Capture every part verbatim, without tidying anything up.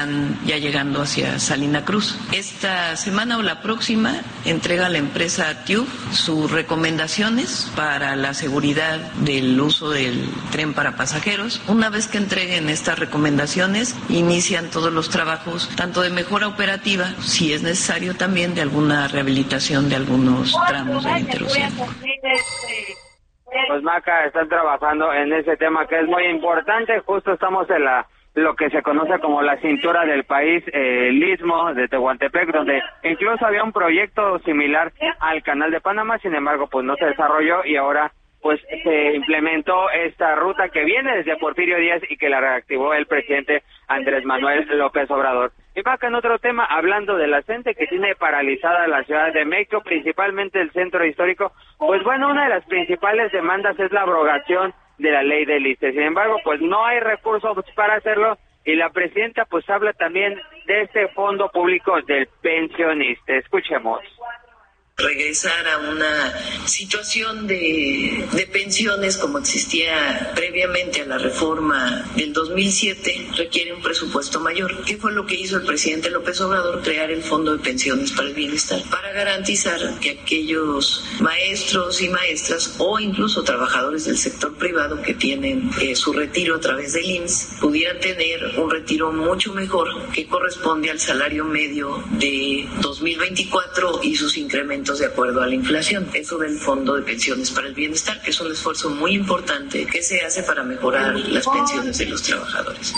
ya llegando hacia Salina Cruz. Esta semana o la próxima entrega la empresa T I U sus recomendaciones para la seguridad del uso del tren para pasajeros. Una vez que entreguen estas recomendaciones, inician todos los trabajos, tanto de mejora operativa, si es necesario también de alguna rehabilitación de algunos tramos del interoceánico. Pues Maca, están trabajando en ese tema que es muy importante. Justo estamos en la lo que se conoce como la cintura del país, eh, el Istmo de Tehuantepec, donde incluso había un proyecto similar al Canal de Panamá, sin embargo, pues no se desarrolló y ahora pues se implementó esta ruta que viene desde Porfirio Díaz y que la reactivó el presidente Andrés Manuel López Obrador. Y Maca, en otro tema, hablando de la gente que tiene paralizada la Ciudad de México, principalmente el centro histórico, pues bueno, una de las principales demandas es la abrogación de la ley del I S S S E. Sin embargo, pues no hay recursos para hacerlo y la presidenta pues habla también de este fondo público del pensionista. Escuchemos. Regresar a una situación de, de pensiones como existía previamente a la reforma del dos mil siete requiere un presupuesto mayor. ¿Qué fue lo que hizo el presidente López Obrador? Crear el Fondo de Pensiones para el Bienestar, para garantizar que aquellos maestros y maestras o incluso trabajadores del sector privado que tienen eh, su retiro a través del I M S S pudieran tener un retiro mucho mejor que corresponde al salario medio de dos mil veinticuatro y sus incrementos de acuerdo a la inflación. Eso del Fondo de Pensiones para el Bienestar, que es un esfuerzo muy importante que se hace para mejorar las pensiones de los trabajadores.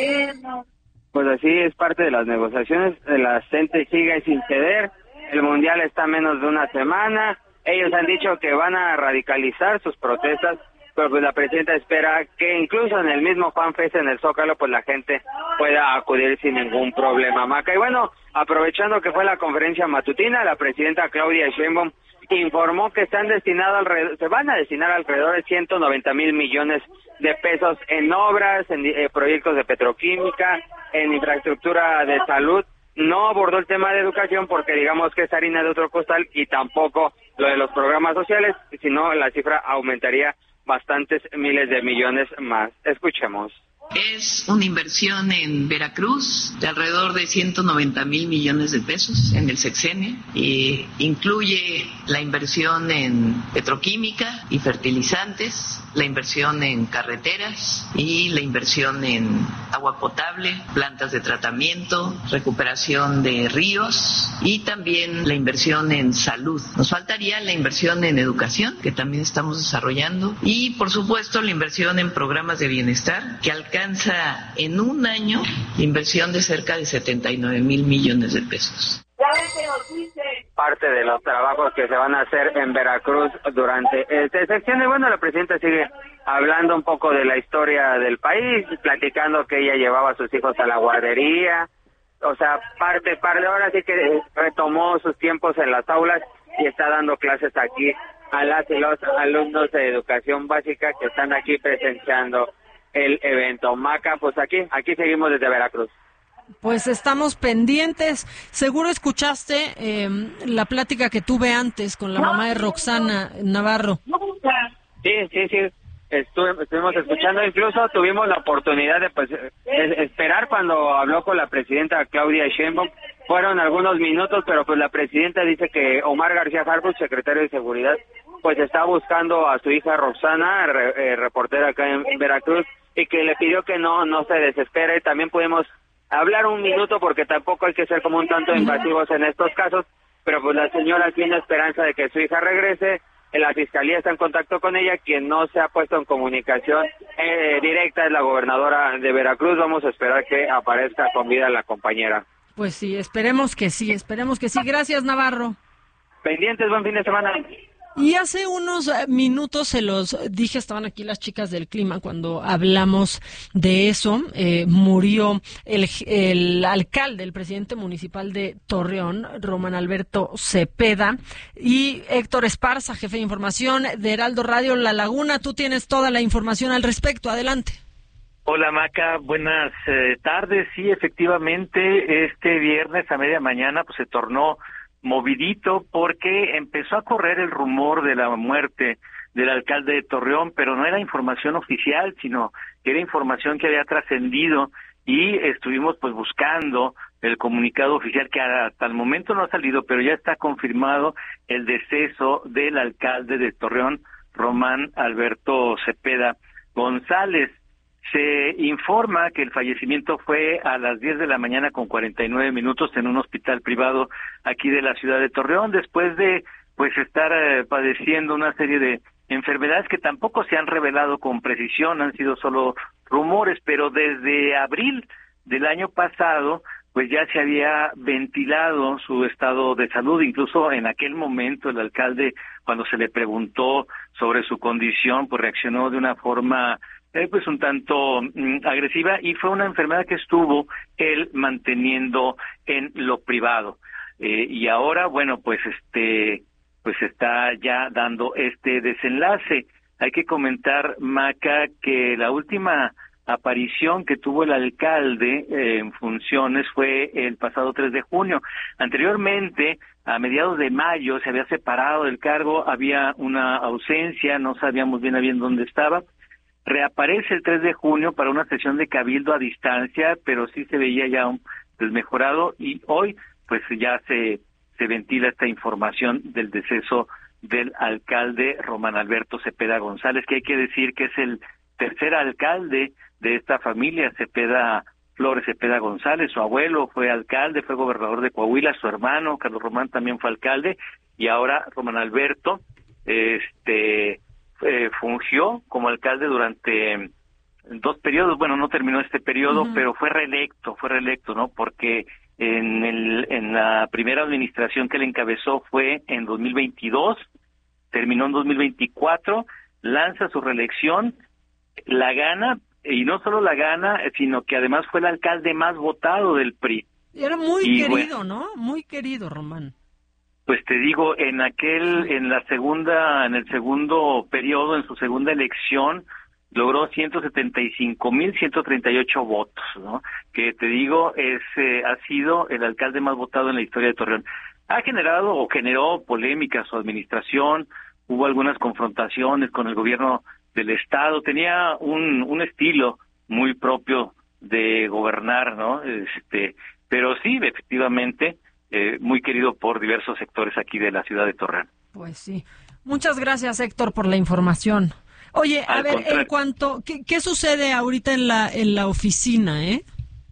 Pues así es parte de las negociaciones, la gente sigue sin ceder, el Mundial está a menos de una semana, ellos han dicho que van a radicalizar sus protestas, pero pues la presidenta espera que incluso en el mismo FanFest en el Zócalo pues la gente pueda acudir sin ningún problema, Maca. Y bueno, aprovechando que fue la conferencia matutina, la presidenta Claudia Sheinbaum informó que están destinados alrededor, se van a destinar alrededor de ciento noventa mil millones de pesos en obras, en eh, proyectos de petroquímica, en infraestructura de salud. No abordó el tema de educación porque digamos que es harina de otro costal y tampoco lo de los programas sociales, sino la cifra aumentaría bastantes miles de millones más. Escuchemos. Es una inversión en Veracruz de alrededor de ciento noventa mil millones de pesos en el sexenio. Y incluye la inversión en petroquímica y fertilizantes, la inversión en carreteras y la inversión en agua potable, plantas de tratamiento, recuperación de ríos y también la inversión en salud. Nos faltaría la inversión en educación, que también estamos desarrollando, y por supuesto la inversión en programas de bienestar, que alcanza en un año inversión de cerca de setenta y nueve mil millones de pesos. Parte de los trabajos que se van a hacer en Veracruz durante este sección. Y bueno, la presidenta sigue hablando un poco de la historia del país, platicando que ella llevaba a sus hijos a la guardería, o sea, parte, parte, ahora sí que retomó sus tiempos en las aulas y está dando clases aquí a las y los alumnos de educación básica que están aquí presenciando el evento. Maca, pues aquí, aquí seguimos desde Veracruz. Pues estamos pendientes. Seguro escuchaste eh, la plática que tuve antes con la mamá de Roxana Navarro. Sí, sí, sí. Estuve, estuvimos escuchando, incluso tuvimos la oportunidad de pues esperar cuando habló con la presidenta Claudia Sheinbaum. Fueron algunos minutos, pero pues la presidenta dice que Omar García Harfuch, secretario de Seguridad, pues está buscando a su hija Roxana, re, eh, reportera acá en Veracruz, y que le pidió que no no se desespere. También pudimos hablar un minuto porque tampoco hay que ser como un tanto invasivos en estos casos, pero pues la señora tiene esperanza de que su hija regrese. La fiscalía está en contacto con ella, quien no se ha puesto en comunicación eh, directa es la gobernadora de Veracruz. Vamos a esperar que aparezca con vida la compañera. Pues sí, esperemos que sí, esperemos que sí. Gracias, Navarro. Pendientes, buen fin de semana. Y hace unos minutos se los dije, estaban aquí las chicas del clima cuando hablamos de eso. Eh, murió el, el alcalde, el presidente municipal de Torreón, Román Alberto Cepeda, y Héctor Esparza, jefe de información de Heraldo Radio La Laguna. Tú tienes toda la información al respecto. Adelante. Hola Maca, buenas eh, tardes. Sí, efectivamente, este viernes a media mañana pues se tornó movidito porque empezó a correr el rumor de la muerte del alcalde de Torreón, pero no era información oficial, sino que era información que había trascendido y estuvimos pues buscando el comunicado oficial que hasta el momento no ha salido, pero ya está confirmado el deceso del alcalde de Torreón, Román Alberto Cepeda González. Se informa que el fallecimiento fue a las diez de la mañana con cuarenta y nueve minutos en un hospital privado aquí de la ciudad de Torreón, después de pues estar eh, padeciendo una serie de enfermedades que tampoco se han revelado con precisión, han sido solo rumores, pero desde abril del año pasado pues ya se había ventilado su estado de salud. Incluso en aquel momento el alcalde, cuando se le preguntó sobre su condición, pues reaccionó de una forma eh, pues un tanto mm, agresiva, y fue una enfermedad que estuvo él manteniendo en lo privado. Eh, y ahora, bueno, pues este pues está ya dando este desenlace. Hay que comentar, Maca, que la última aparición que tuvo el alcalde eh, en funciones fue el pasado tres de junio. Anteriormente, a mediados de mayo, se había separado del cargo, había una ausencia, no sabíamos bien a bien dónde estaba. Reaparece el tres de junio para una sesión de cabildo a distancia, pero sí se veía ya un desmejorado, y hoy pues ya se, se ventila esta información del deceso del alcalde Román Alberto Cepeda González, que hay que decir que es el tercer alcalde de esta familia, Cepeda Flores Cepeda González. Su abuelo fue alcalde, fue gobernador de Coahuila, su hermano Carlos Román también fue alcalde, y ahora Román Alberto este eh, fungió como alcalde durante dos periodos. Bueno, no terminó este periodo, uh-huh. pero fue reelecto, fue reelecto, ¿no? Porque en el en la primera administración que él encabezó fue en dos mil veintidós, terminó en dos mil veinticuatro, lanza su reelección, la gana, y no solo la gana, sino que además fue el alcalde más votado del P R I. Y era muy y querido, bueno, ¿no? Muy querido, Román. Pues te digo, en aquel, en la segunda, en el segundo periodo, en su segunda elección, logró ciento setenta y cinco mil ciento treinta y ocho votos, ¿no? Que te digo, es eh, ha sido el alcalde más votado en la historia de Torreón. Ha generado o generó polémica su administración, hubo algunas confrontaciones con el gobierno del estado, tenía un, un estilo muy propio de gobernar, ¿no? Este, pero sí, efectivamente, eh, muy querido por diversos sectores aquí de la ciudad de Torreón. Pues sí. Muchas gracias, Héctor, por la información. Oye, a Al ver, contrario. en cuanto, ¿qué, qué sucede ahorita en la en la oficina, eh?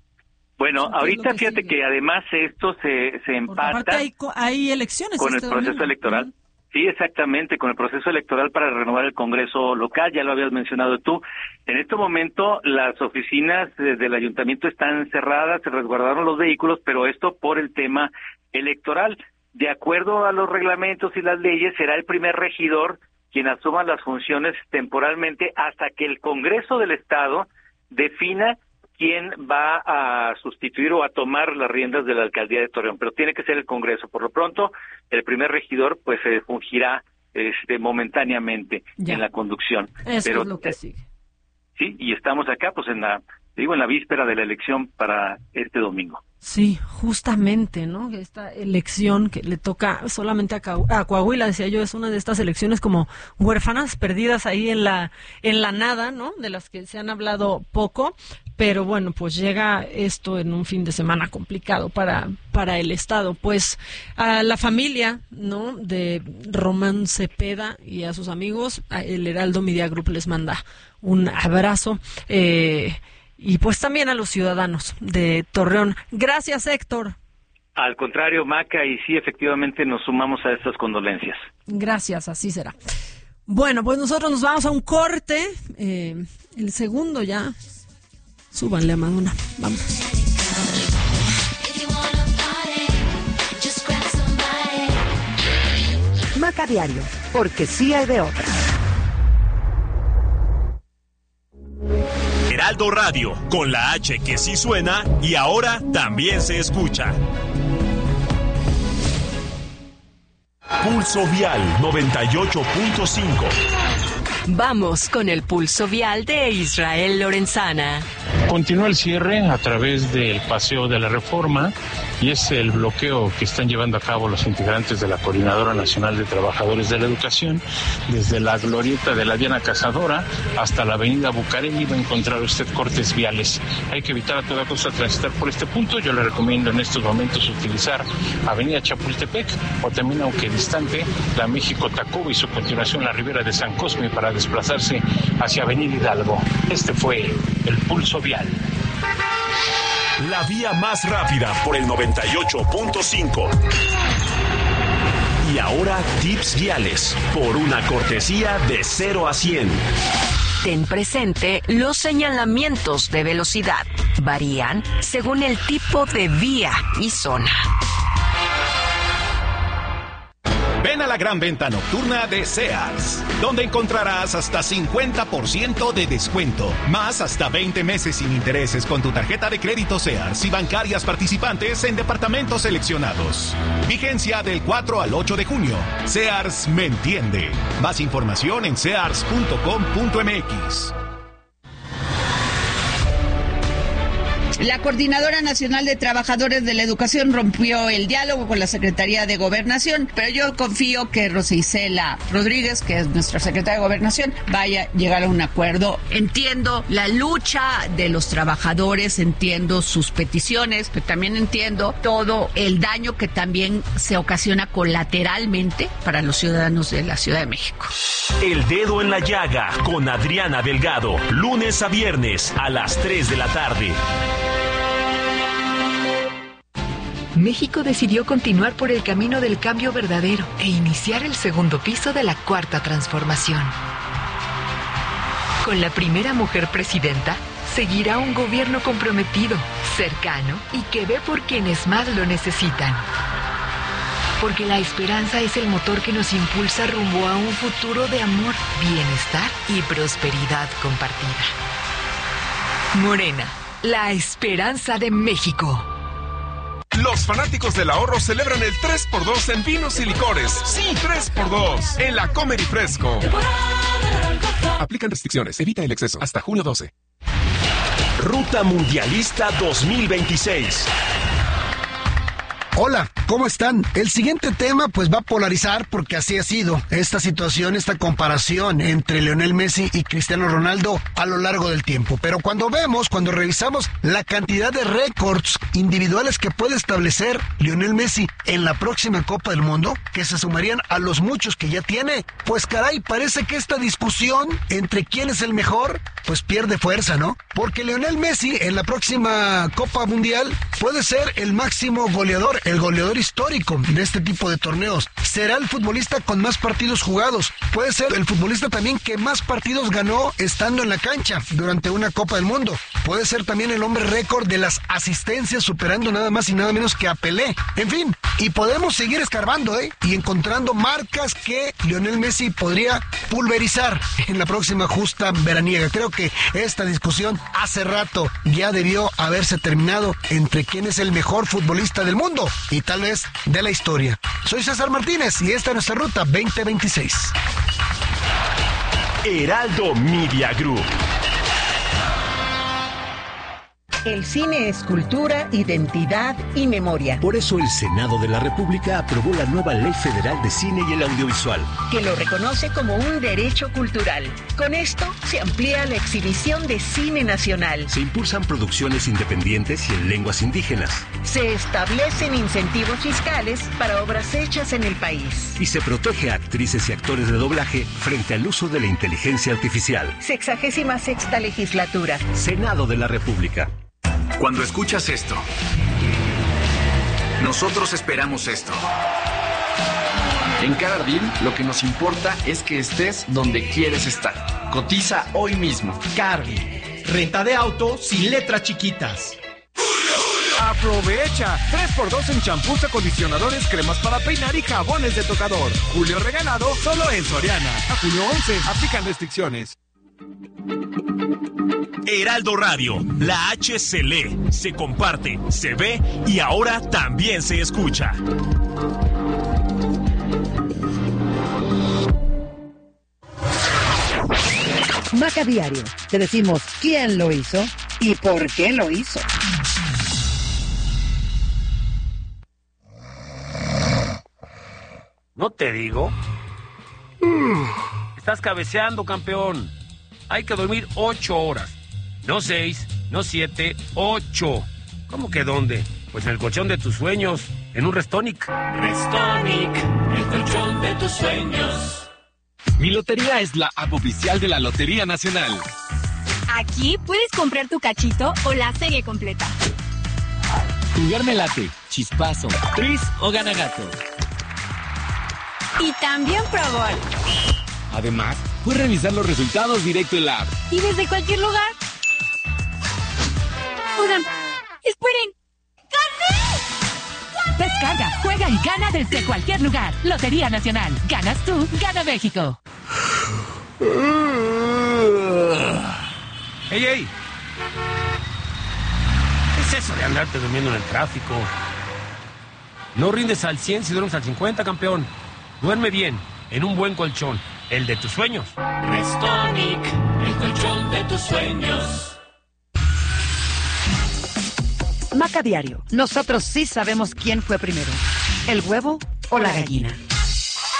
Bueno, ¿Qué es ahorita lo que fíjate sigue? que además esto se, se Porque aparte empata hay, co- hay elecciones con el este proceso domingo. electoral. Ujú. Sí, exactamente, con el proceso electoral para renovar el Congreso local, ya lo habías mencionado tú. En este momento las oficinas eh, del ayuntamiento están cerradas, se resguardaron los vehículos, pero esto por el tema electoral. De acuerdo a los reglamentos y las leyes, será el primer regidor quien asuma las funciones temporalmente hasta que el Congreso del Estado defina quién va a sustituir o a tomar las riendas de la alcaldía de Torreón, pero tiene que ser el Congreso. Por lo pronto, el primer regidor pues se eh, fungirá este momentáneamente Ya. en la conducción. Eso pero es lo que eh, sigue. sí, y estamos acá pues en la digo en la víspera de la elección para este domingo. Sí, justamente, ¿no? Esta elección que le toca solamente a, Ca- a Coahuila, decía yo, es una de estas elecciones como huérfanas, perdidas ahí en la en la nada, ¿no? De las que se han hablado poco, pero bueno, pues llega esto en un fin de semana complicado para para el Estado. Pues a la familia, ¿no? De Román Cepeda y a sus amigos, a el Heraldo Media Group les manda un abrazo. Eh, Y pues también a los ciudadanos de Torreón. Gracias, Héctor. Al contrario, Maca, y sí, efectivamente nos sumamos a estas condolencias. Gracias, así será. Bueno, pues nosotros nos vamos a un corte. Eh, el segundo ya. Súbanle a Madonna. Vamos. Maca Diario, porque sí hay de otra. Heraldo Radio, con la H que sí suena y ahora también se escucha. Pulso Vial noventa y ocho punto cinco. Vamos con el pulso vial de Israel Lorenzana. Continúa el cierre a través del Paseo de la Reforma y es el bloqueo que están llevando a cabo los integrantes de la Coordinadora Nacional de Trabajadores de la Educación desde la glorieta de la Diana Cazadora hasta la avenida Bucareli. Va a encontrar usted cortes viales. Hay que evitar a toda costa transitar por este punto. Yo le recomiendo en estos momentos utilizar avenida Chapultepec o también, aunque distante, la México-Tacuba y su continuación la Ribera de San Cosme para desplazarse hacia avenida Hidalgo. Este fue el Pulso Vial. La vía más rápida por el noventa y ocho punto cinco. Y ahora tips viales por una cortesía de cero a cien. Ten presente los señalamientos de velocidad. Varían según el tipo de vía y zona. Ven a la gran venta nocturna de Sears, donde encontrarás hasta cincuenta por ciento de descuento, más hasta veinte meses sin intereses con tu tarjeta de crédito Sears y bancarias participantes en departamentos seleccionados. Vigencia del cuatro al ocho de junio. Sears me entiende. Más información en sears punto com punto m x. La Coordinadora Nacional de Trabajadores de la Educación rompió el diálogo con la Secretaría de Gobernación, pero yo confío que Rosa Isela Rodríguez, que es nuestra secretaria de Gobernación, vaya a llegar a un acuerdo. Entiendo la lucha de los trabajadores, entiendo sus peticiones, pero también entiendo todo el daño que también se ocasiona colateralmente para los ciudadanos de la Ciudad de México. El Dedo en la Llaga con Adriana Delgado, lunes a viernes a las tres de la tarde. México decidió continuar por el camino del cambio verdadero e iniciar el segundo piso de la cuarta transformación. Con la primera mujer presidenta, seguirá un gobierno comprometido, cercano y que ve por quienes más lo necesitan. Porque la esperanza es el motor que nos impulsa rumbo a un futuro de amor, bienestar y prosperidad compartida. Morena, la esperanza de México. Los fanáticos del ahorro celebran el tres por dos en vinos y licores. Sí, tres por dos en la Comer y Fresco. Aplican restricciones. Evita el exceso. Hasta junio doce. Ruta Mundialista dos mil veintiséis. Hola, ¿cómo están? El siguiente tema pues va a polarizar porque así ha sido esta situación, esta comparación entre Lionel Messi y Cristiano Ronaldo a lo largo del tiempo. Pero cuando vemos, cuando revisamos la cantidad de récords individuales que puede establecer Lionel Messi en la próxima Copa del Mundo, que se sumarían a los muchos que ya tiene, pues caray, parece que esta discusión entre quién es el mejor, pues pierde fuerza, ¿no? Porque Lionel Messi en la próxima Copa Mundial puede ser el máximo goleador, el goleador histórico de este tipo de torneos. Será el futbolista con más partidos jugados. Puede ser el futbolista también que más partidos ganó estando en la cancha durante una Copa del Mundo. Puede ser también el hombre récord de las asistencias, superando nada más y nada menos que a Pelé. En fin, y podemos seguir escarbando, ¿eh? Y encontrando marcas que Lionel Messi podría pulverizar en la próxima justa veraniega. Creo que esta discusión hace rato ya debió haberse terminado entre quién es el mejor futbolista del mundo y tal vez de la historia. Soy César Martínez y esta es nuestra Ruta veinte veintiséis. Heraldo Media Group. El cine es cultura, identidad y memoria. Por eso el Senado de la República aprobó la nueva Ley Federal de Cine y el Audiovisual, que lo reconoce como un derecho cultural. Con esto se amplía la exhibición de cine nacional. Se impulsan producciones independientes y en lenguas indígenas. Se establecen incentivos fiscales para obras hechas en el país. Y se protege a actrices y actores de doblaje frente al uso de la inteligencia artificial. Sexagésima sexta legislatura. Senado de la República. Cuando escuchas esto, nosotros esperamos esto. En Carardil, lo que nos importa es que estés donde quieres estar. Cotiza hoy mismo. Carardil, renta de auto sin letras chiquitas. Aprovecha tres por dos en champús, acondicionadores, cremas para peinar y jabones de tocador. Julio regalado solo en Soriana. A junio once, aplican restricciones. Heraldo Radio, la H se lee, se comparte, se ve y ahora también se escucha. Maca Diario, te decimos quién lo hizo y por qué lo hizo. ¿No te digo? Estás cabeceando, campeón. Hay que dormir ocho horas. No seis, no siete, ocho. ¿Cómo que dónde? Pues en el colchón de tus sueños, en un Restonic. Restonic, el colchón de tus sueños. Mi Lotería es la app oficial de la Lotería Nacional. Aquí puedes comprar tu cachito o la serie completa. Jugar me late, chispazo, tris o gana gato. Y también Pro Gol. Además, puedes revisar los resultados directo en la app. Y desde cualquier lugar. Oigan, esperen. ¡Gané! Descarga, juega y gana desde cualquier lugar. Lotería Nacional. Ganas tú, gana México. ¡Ey, ey! ¿Qué es eso de andarte durmiendo en el tráfico? No rindes al cien si duermes al cincuenta, campeón. Duerme bien, en un buen colchón, el de tus sueños. Restonic, el colchón de tus sueños. Maca Diario. Nosotros sí sabemos quién fue primero, el huevo o la gallina.